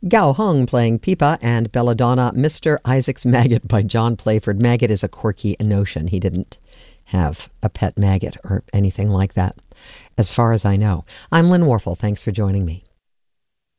Gao Hung playing Pipa, and Belladonna, Mr. Isaac's Maggot by John Playford. Maggot is a quirky notion. He didn't have a pet maggot or anything like that, as far as I know. I'm Lynn Warfel. Thanks for joining me.